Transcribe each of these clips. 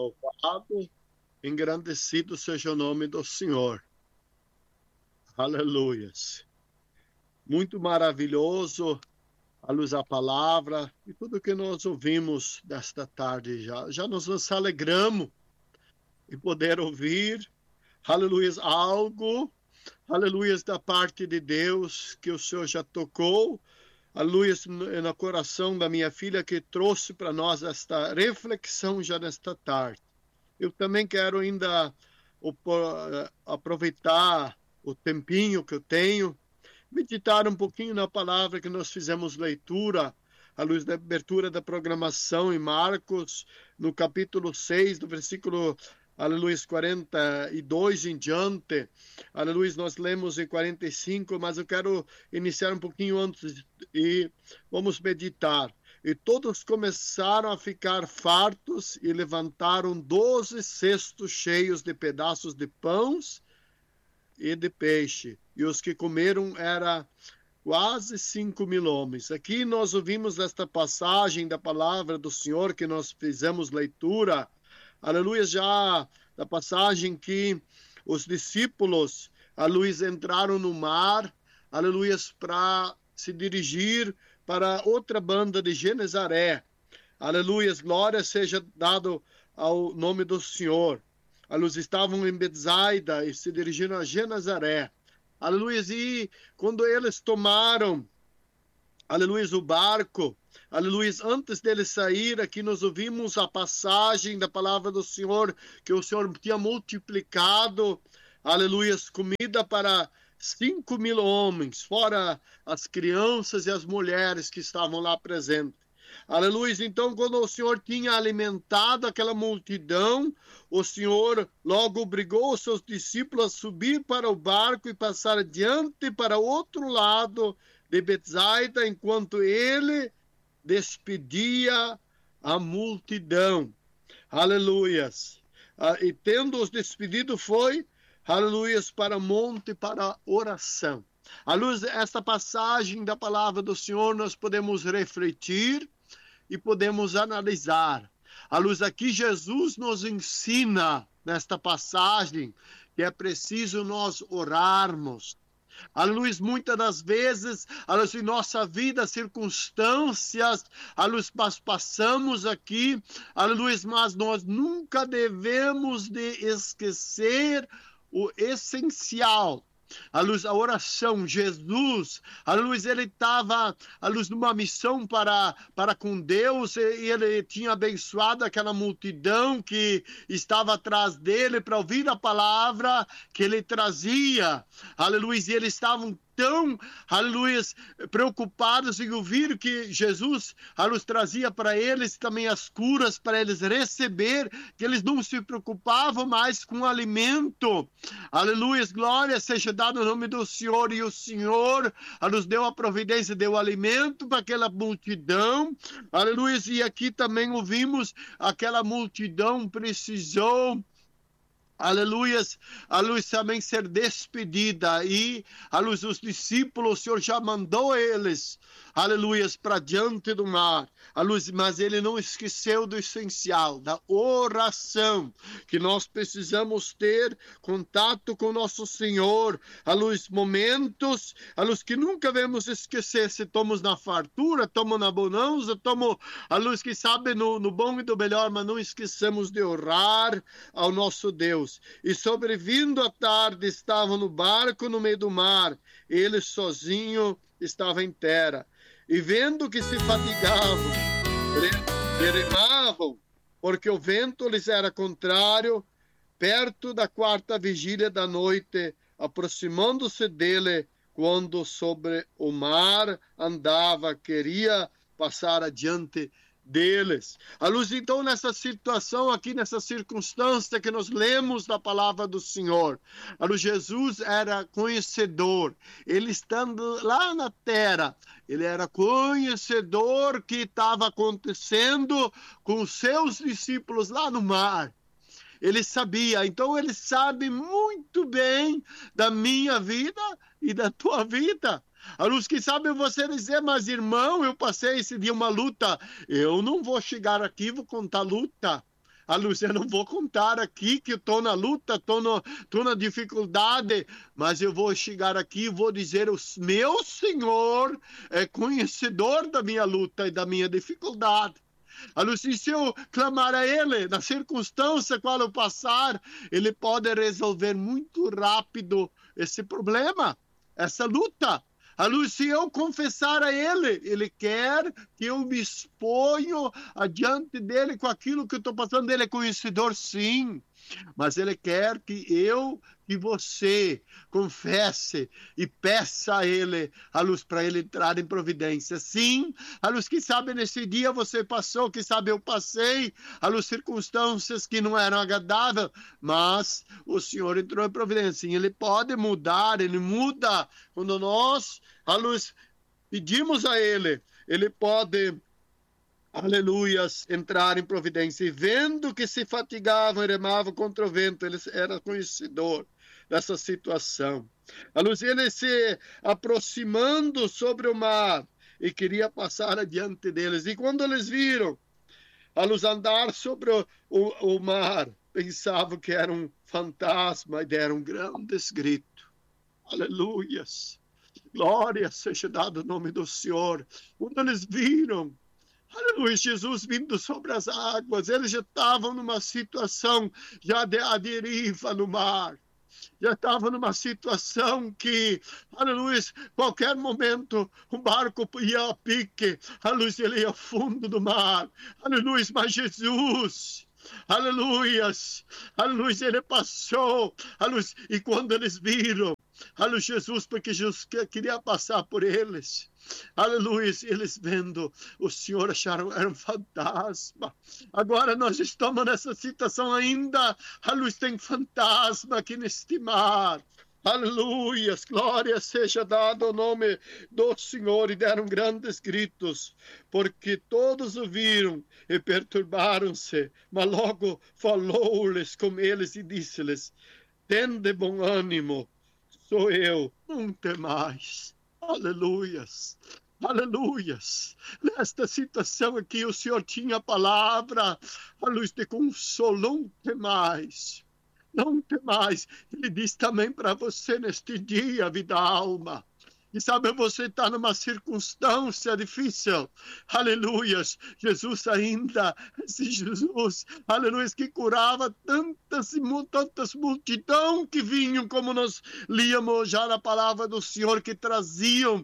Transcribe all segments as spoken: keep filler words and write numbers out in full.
Louvado, engrandecido seja o nome do Senhor. Aleluias. Muito maravilhoso a luz da palavra e tudo que nós ouvimos desta tarde já. Já nos, nos alegramos em poder ouvir, aleluias, algo, aleluias, da parte de Deus que o Senhor já tocou, aleluias, no coração da minha filha, que trouxe para nós esta reflexão já nesta tarde. Eu também quero ainda aproveitar o tempinho que eu tenho, meditar um pouquinho na palavra que nós fizemos leitura, à luz da abertura da programação em Marcos, no capítulo seis, do versículo, aleluia, quarenta e dois em diante. Aleluia, nós lemos em quarenta e cinco, mas eu quero iniciar um pouquinho antes e vamos meditar. E todos começaram a ficar fartos e levantaram doze cestos cheios de pedaços de pães e de peixe. E os que comeram era quase cinco mil homens. Aqui nós ouvimos esta passagem da palavra do Senhor que nós fizemos leitura. Aleluia, já da passagem que os discípulos, aleluia, entraram no mar, aleluia, para se dirigir para outra banda de Genezaré. Aleluia, glória seja dado ao nome do Senhor. Aleluia, estavam em Betsaida e se dirigiram a Genezaré. Aleluia, e quando eles tomaram, aleluia, o barco, aleluia, antes deles sair, aqui nós ouvimos a passagem da palavra do Senhor, que o Senhor tinha multiplicado, aleluia, comida para cinco mil homens, fora as crianças e as mulheres que estavam lá presentes. Aleluia, então quando o Senhor tinha alimentado aquela multidão, o Senhor logo obrigou os seus discípulos a subir para o barco e passar adiante para o outro lado de Betsaida, enquanto ele despedia a multidão. Aleluias. Ah, e tendo-os despedido foi, aleluias, para o monte para oração. À luz desta passagem da palavra do Senhor, nós podemos refletir e podemos analisar. À luz aqui, Jesus nos ensina, nesta passagem, que é preciso nós orarmos. À luz, muitas das vezes, à luz em nossa vida, circunstâncias, à luz nós passamos aqui, à luz, mas nós nunca devemos de esquecer o essencial. A luz, a oração, Jesus, a luz, ele estava, a luz, numa missão para, para com Deus, e ele tinha abençoado aquela multidão que estava atrás dele para ouvir a palavra que ele trazia, aleluia, e eles estavam tão, aleluia, preocupados em ouvir que Jesus, aleluia, trazia para eles também as curas para eles receber, que eles não se preocupavam mais com o alimento. Aleluia, glória seja dada no nome do Senhor, e o Senhor nos deu a providência, deu alimento para aquela multidão. Aleluia, e aqui também ouvimos aquela multidão precisou, aleluias, a luz também ser despedida, e a luz dos discípulos, o Senhor já mandou eles, aleluias, para diante do mar, a luz, mas ele não esqueceu do essencial, da oração, que nós precisamos ter contato com nosso Senhor, a luz, momentos, a luz que nunca devemos esquecer, se estamos na fartura, estamos na bonança, estamos, a luz que sabe no, no bom e do melhor, mas não esqueçamos de orar ao nosso Deus. E sobrevindo a tarde, estavam no barco no meio do mar, ele sozinho estava em terra. E vendo que se fatigavam, remavam, porque o vento lhes era contrário, perto da quarta vigília da noite, aproximando-se dele, quando sobre o mar andava, queria passar adiante deles. A luz, então, nessa situação aqui, nessa circunstância que nós lemos da palavra do Senhor, a luz, Jesus era conhecedor, ele estando lá na terra, ele era conhecedor que estava acontecendo com os seus discípulos lá no mar. Ele sabia, então ele sabe muito bem da minha vida e da tua vida. A luz, que sabe você dizer, mas irmão, eu passei esse dia uma luta, eu não vou chegar aqui e vou contar luta. A luz, eu não vou contar aqui que eu estou na luta, estou na dificuldade, mas eu vou chegar aqui e vou dizer, o meu Senhor é conhecedor da minha luta e da minha dificuldade. A luz, e se eu clamar a Ele, na circunstância qual eu passar, Ele pode resolver muito rápido esse problema, essa luta. A luz, se eu confessar a Ele, Ele quer que eu me exponho adiante dEle com aquilo que eu estou passando. Ele é conhecedor, sim, mas Ele quer que eu e você confesse e peça a Ele, a luz, para Ele entrar em providência. Sim, a luz, que sabe nesse dia você passou, que sabe eu passei, a luz, circunstâncias que não eram agradáveis, mas o Senhor entrou em providência. Sim, Ele pode mudar, Ele muda quando nós, a luz, pedimos a Ele, Ele pode, aleluias, entrar em providência. E vendo que se fatigavam e remavam contra o vento, ele era conhecedor dessa situação. A luz, ele se aproximando sobre o mar e queria passar adiante deles. E quando eles viram a luz andar sobre o, o, o mar, pensavam que era um fantasma e deram um grande grito. Aleluias. Glória seja dada o nome do Senhor. Quando eles viram, aleluia, Jesus vindo sobre as águas, eles já estavam numa situação já de a deriva no mar. Já estavam numa situação que, aleluia, qualquer momento o barco ia a pique, aleluia, ele ia ao fundo do mar. Aleluia, mas Jesus, aleluias, aleluia, ele passou, aleluia, e quando eles viram, aleluia, Jesus, porque Jesus queria passar por eles, aleluia, eles vendo o Senhor acharam era um fantasma. Agora nós estamos nessa situação ainda, aleluia, tem fantasma aqui neste mar. Aleluia, glória seja dada ao nome do Senhor. E deram grandes gritos, porque todos o viram e perturbaram-se. Mas logo falou-lhes com eles e disse-lhes: tende bom ânimo, sou eu, não temais. Aleluias, aleluias. Nesta situação aqui o Senhor tinha a palavra, a luz de consolo, não temais. Não temais. Ele diz também para você neste dia, vida alma. E sabe, você está numa circunstância difícil. Aleluias. Jesus ainda, esse Jesus, aleluia, que curava tantas e tantas multidão que vinham, como nós líamos já na palavra do Senhor, que traziam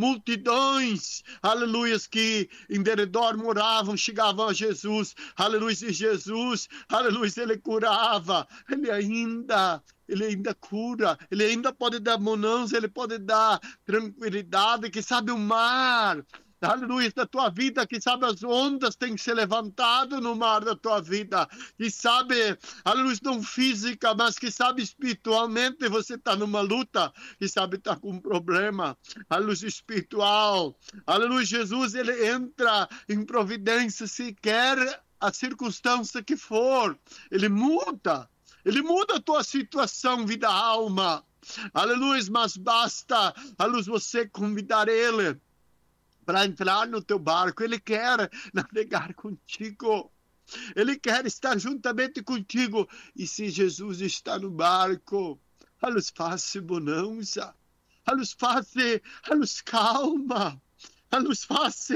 multidões, aleluia, que em derredor moravam, chegavam a Jesus. Aleluia, e Jesus, aleluia, ele curava. Ele ainda... Ele ainda cura, Ele ainda pode dar bonança, Ele pode dar tranquilidade, que sabe o mar, aleluia, da tua vida, que sabe as ondas têm se levantado no mar da tua vida, que sabe, aleluia, não física, mas que sabe espiritualmente você está numa luta, que sabe está com um problema, aleluia, espiritual, aleluia, Jesus, Ele entra em providência, se quer a circunstância que for, Ele muda. Ele muda a tua situação, vida alma. Aleluia, mas basta, aleluia, você convidar Ele para entrar no teu barco. Ele quer navegar contigo. Ele quer estar juntamente contigo. E se Jesus está no barco, aleluia, faça bonança. Aleluia, faça, aleluia, calma. Aleluia, faça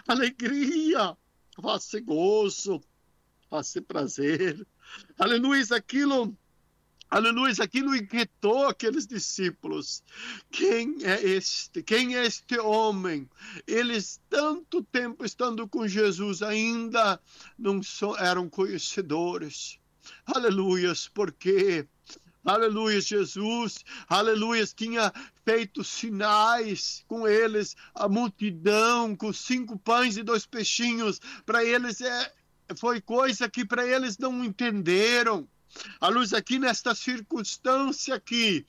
alegria. Faça gozo. Faça prazer. Aleluia, aquilo, aleluia, aquilo inquietou aqueles discípulos. Quem é este? Quem é este homem? Eles, tanto tempo estando com Jesus, ainda não so, eram conhecedores. Aleluia, porque, aleluia, Jesus, aleluia, tinha feito sinais com eles, a multidão, com cinco pães e dois peixinhos. Para eles é... foi coisa que para eles não entenderam. A luz aqui nesta circunstância aqui,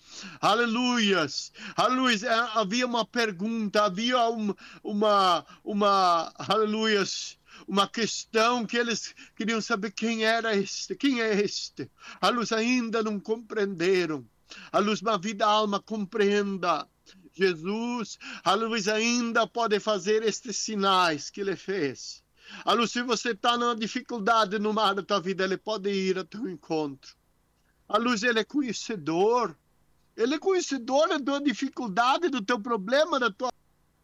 aleluias, aleluias, havia uma pergunta, havia uma, uma, uma, aleluias, uma questão que eles queriam saber quem era este, quem é este. A luz ainda não compreenderam. A luz da vida alma compreenda. Jesus, aleluia, ainda pode fazer estes sinais que ele fez. A luz, se você está numa dificuldade no mar da tua vida, Ele pode ir ao teu encontro. A luz, Ele é conhecedor. Ele é conhecedor da tua dificuldade, do teu problema, da tua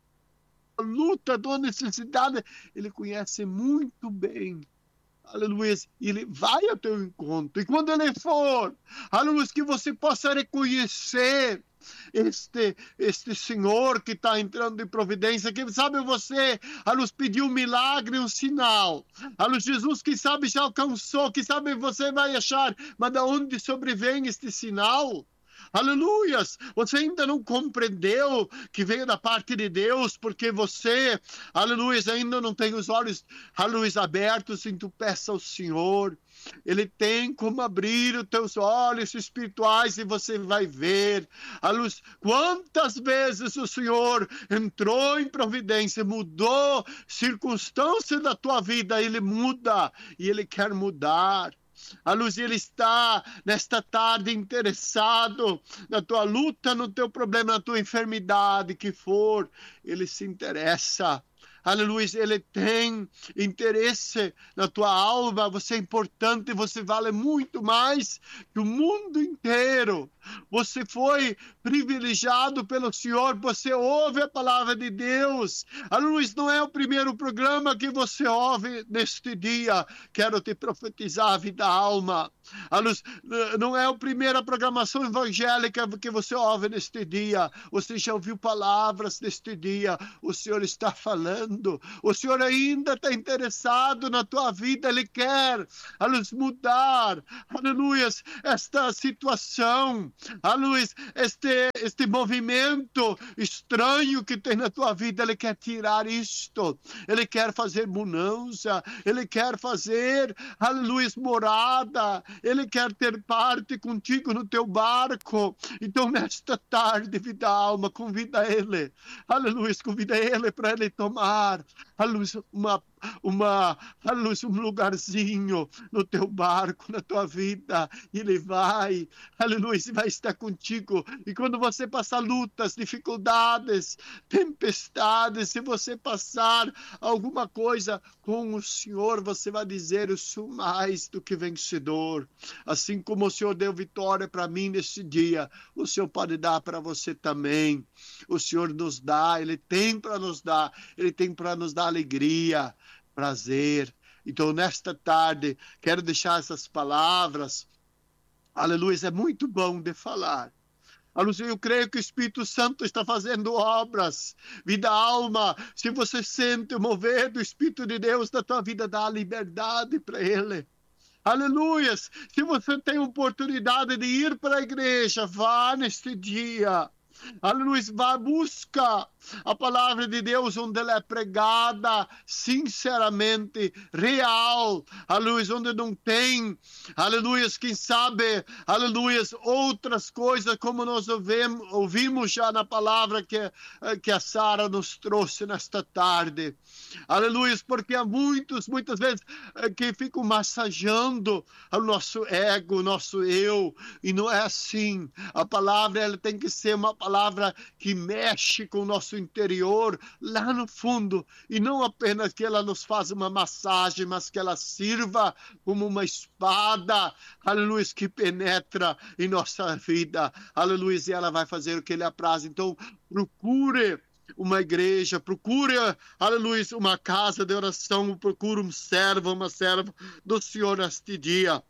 luta, da tua necessidade. Ele conhece muito bem. Aleluia. Ele vai ao teu encontro. E quando Ele for, aleluia, que você possa reconhecer este, este Senhor que está entrando em providência, que sabe você, a luz pediu um milagre, um sinal. A luz Jesus, que sabe, já alcançou, que sabe você vai achar, mas de onde sobrevém este sinal? Aleluias, você ainda não compreendeu que veio da parte de Deus, porque você, aleluias, ainda não tem os olhos, aleluias, abertos, então peça ao Senhor. Ele tem como abrir os teus olhos espirituais e você vai ver a luz. Quantas vezes o Senhor entrou em providência, mudou circunstâncias da tua vida, Ele muda e Ele quer mudar. A luz, Ele está nesta tarde interessado na tua luta, no teu problema, na tua enfermidade que for. Ele se interessa. Aleluia, Ele tem interesse na tua alma. Você é importante, você vale muito mais que o mundo inteiro. Você foi privilegiado pelo Senhor, você ouve a palavra de Deus. Aleluia, não é o primeiro programa que você ouve neste dia. Quero te profetizar a vida da alma. Aleluia, não é a primeira programação evangélica que você ouve neste dia. Você já ouviu palavras neste dia. O Senhor está falando. O Senhor ainda está interessado na tua vida. Ele quer, aleluia, mudar, aleluia, esta situação. Aleluia, este, este movimento estranho que tem na tua vida, Ele quer tirar isto. Ele quer fazer mudança. Ele quer fazer, aleluia, morada. Ele quer ter parte contigo no teu barco. Então, nesta tarde, vida alma, convida Ele. Aleluia, convida Ele para Ele tomar, aleluia, uma uma, aleluia, um lugarzinho no teu barco, na tua vida. Ele vai, aleluia, vai estar contigo. E quando você passar lutas, dificuldades, tempestades, se você passar alguma coisa com o Senhor, você vai dizer: eu sou mais do que vencedor. Assim como o Senhor deu vitória para mim nesse dia, o Senhor pode dar para você também. O Senhor nos dá, Ele tem para nos dar, Ele tem para nos dar alegria, prazer. Então, nesta tarde, quero deixar essas palavras. Aleluia, é muito bom de falar. Aleluia, eu creio que o Espírito Santo está fazendo obras. Vida, alma, se você sente o mover do Espírito de Deus na tua vida, dá liberdade para Ele. Aleluia, se você tem oportunidade de ir para a igreja, vá neste dia. Aleluia, vá, busca a palavra de Deus onde ela é pregada sinceramente, real, aleluia, onde não tem, aleluia, quem sabe, aleluia, outras coisas como nós ouvimos, ouvimos já na palavra que, que a Sara nos trouxe nesta tarde, aleluia, porque há muitos, muitas vezes que ficam massageando o nosso ego, o nosso eu, e não é assim. A palavra, ela tem que ser uma palavra que mexe com o nosso interior, lá no fundo, e não apenas que ela nos faça uma massagem, mas que ela sirva como uma espada, aleluia, que penetra em nossa vida, aleluia, e ela vai fazer o que Ele apraz. Então, procure uma igreja, procure, aleluia, uma casa de oração, procure um servo, uma serva do Senhor neste dia.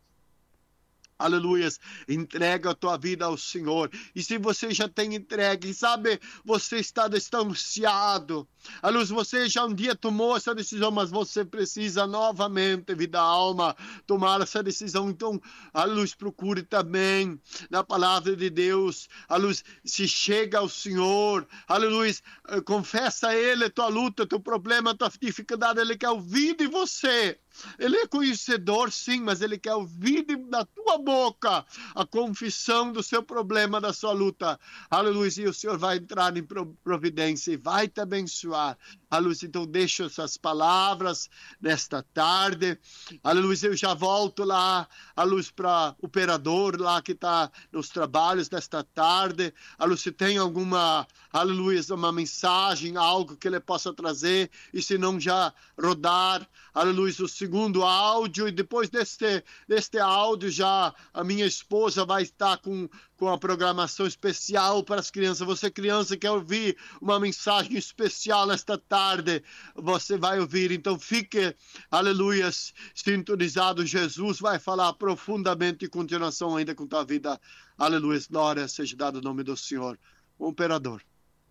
Aleluia, entrega a tua vida ao Senhor. E se você já tem entregue, sabe, você está distanciado. Aleluia, você já um dia tomou essa decisão, mas você precisa novamente, vida, alma, tomar essa decisão. Então, aleluia, procure também na palavra de Deus. Aleluia, se chega ao Senhor. Aleluia, confessa a Ele a tua luta, teu problema, a tua dificuldade. Ele quer ouvir de você. Ele é conhecedor, sim, mas ele quer ouvir da tua boca a confissão do seu problema, da sua luta. Aleluia. E o Senhor vai entrar em providência e vai te abençoar. Aleluia. Então, deixa essas palavras nesta tarde. Aleluia. Eu já volto lá, a luz para o operador lá que está nos trabalhos desta tarde. Aleluia. Se tem alguma, aleluia, uma mensagem, algo que ele possa trazer, e se não já rodar, aleluia, o segundo áudio, e depois deste, deste áudio já a minha esposa vai estar com, com a programação especial para as crianças. Você, criança, quer ouvir uma mensagem especial nesta tarde, você vai ouvir. Então fique, aleluia, sintonizado. Jesus vai falar profundamente em continuação ainda com tua vida. Aleluia, glória seja dada o nome do Senhor. O operador.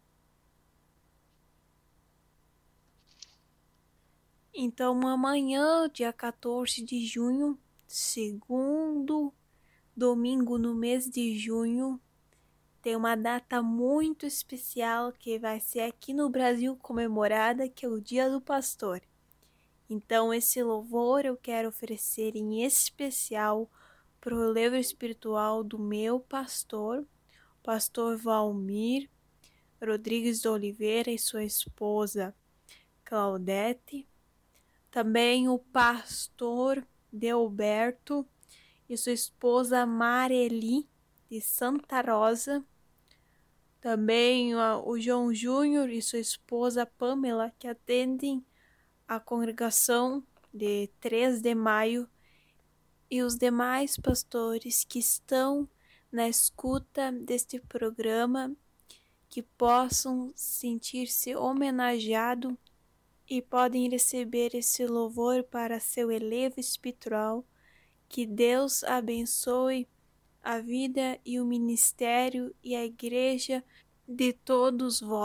Então, amanhã, dia quatorze de junho, segundo domingo no mês de junho, tem uma data muito especial que vai ser aqui no Brasil comemorada, que é o Dia do Pastor. Então, esse louvor eu quero oferecer em especial para o relevo espiritual do meu pastor, pastor Valmir Rodrigues de Oliveira e sua esposa Claudete. Também o pastor Delberto e sua esposa Mareli de Santa Rosa. Também o João Júnior e sua esposa Pamela, que atendem a congregação de três de maio. E os demais pastores que estão na escuta deste programa, que possam sentir-se homenageados e podem receber esse louvor para seu elevo espiritual. Que Deus abençoe a vida e o ministério e a igreja de todos vós.